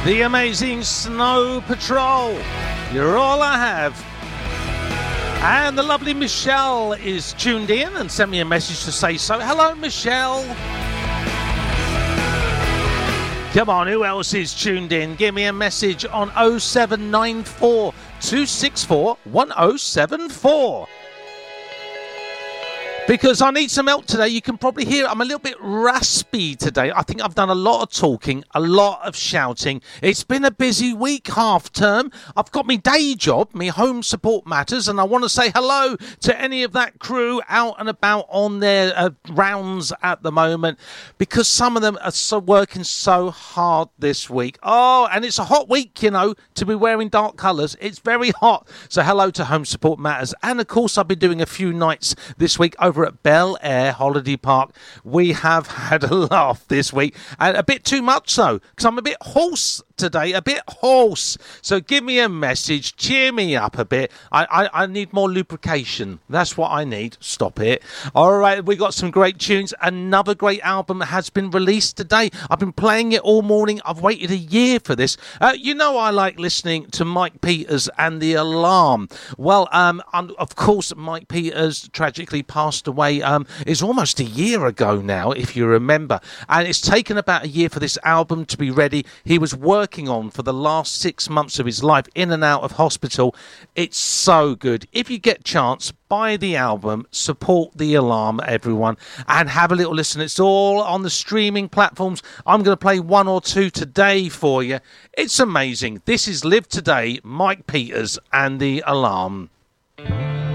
The amazing Snow Patrol. You're all I have. And the lovely Michelle is tuned in and sent me a message to say so. Hello, Michelle. Come on, who else is tuned in? Give me a message on 0794 264 1074. Because I need some help today. You can probably hear I'm a little bit raspy today. I think I've done a lot of talking, a lot of shouting. It's been a busy week, half term. I've got my day job, my Home Support Matters, and I want to say hello to any of that crew out and about on their rounds at the moment, because some of them are working so hard this week. Oh, and it's a hot week, you know, to be wearing dark colours. It's very hot. So hello to Home Support Matters. And of course, I've been doing a few nights this week over at Bel Air Holiday Park. We have had a laugh this week, and a bit too much so, because I'm a bit hoarse today, a bit hoarse. So give me a message, cheer me up a bit. I need more lubrication. That's what I need. Stop it. All right, we got some great tunes. Another great album has been released today. I've been playing it all morning. I've waited a year for this. You know I like listening to Mike Peters and The Alarm. Well, of course, Mike Peters tragically passed away. It's almost a year ago now, if you remember. And it's taken about a year for this album to be ready. He was working on for the last 6 months of his life in and out of hospital. It's so good. If you get chance, buy the album, support The Alarm, everyone, and have a little listen. It's all on the streaming platforms. I'm going to play one or two today for you. It's amazing. This is Live Today, Mike Peters and The Alarm.